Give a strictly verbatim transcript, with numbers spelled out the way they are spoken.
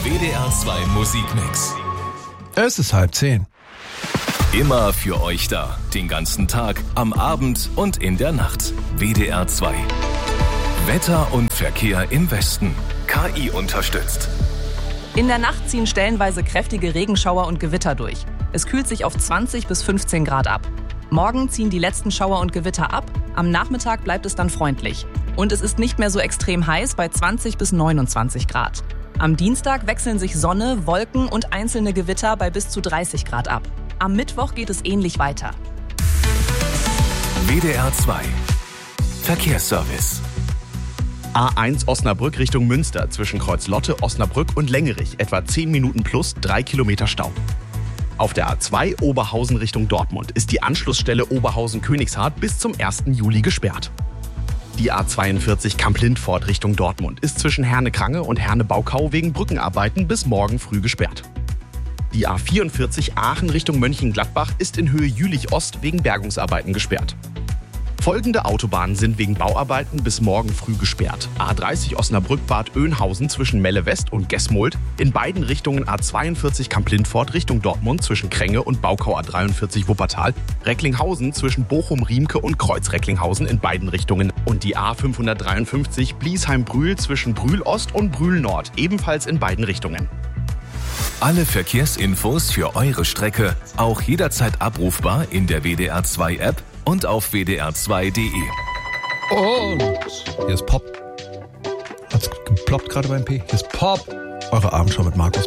W D R zwei Musikmix. Es ist halb zehn. Immer für euch da. Den ganzen Tag, am Abend und in der Nacht. W D R zwei. Wetter und Verkehr im Westen. K I unterstützt. In der Nacht ziehen stellenweise kräftige Regenschauer und Gewitter durch. Es kühlt sich auf zwanzig bis fünfzehn Grad ab. Morgen ziehen die letzten Schauer und Gewitter ab. Am Nachmittag bleibt es dann freundlich. Und es ist nicht mehr so extrem heiß bei zwanzig bis neunundzwanzig Grad. Am Dienstag wechseln sich Sonne, Wolken und einzelne Gewitter bei bis zu dreißig Grad ab. Am Mittwoch geht es ähnlich weiter. W D R zwei. Verkehrsservice. A eins Osnabrück Richtung Münster zwischen Kreuzlotte, Osnabrück und Längerich. Etwa zehn Minuten plus drei Kilometer Stau. Auf der A zwei Oberhausen Richtung Dortmund ist die Anschlussstelle Oberhausen-Königshardt bis zum ersten Juli gesperrt. Die A zweiundvierzig Kamp-Lindfort Richtung Dortmund ist zwischen Herne-Krange und Herne-Baukau wegen Brückenarbeiten bis morgen früh gesperrt. Die A vierundvierzig Aachen Richtung Mönchengladbach ist in Höhe Jülich-Ost wegen Bergungsarbeiten gesperrt. Folgende Autobahnen sind wegen Bauarbeiten bis morgen früh gesperrt. A dreißig Osnabrück-Bad Oeynhausen zwischen Melle West und Gesmold. In beiden Richtungen A zweiundvierzig Kamp-Lindfort Richtung Dortmund zwischen Kränge und Baukau A dreiundvierzig Wuppertal. Recklinghausen zwischen Bochum-Riemke und Kreuz-Recklinghausen in beiden Richtungen. Und die A fünfhundertdreiundfünfzig Bliesheim-Brühl zwischen Brühl-Ost und Brühl-Nord, ebenfalls in beiden Richtungen. Alle Verkehrsinfos für eure Strecke auch jederzeit abrufbar in der W D R zwei App und auf w d r zwei punkt d e. Und hier ist Pop. Hat's geploppt gerade beim P? Hier ist Pop. Eure Abendschau mit Markus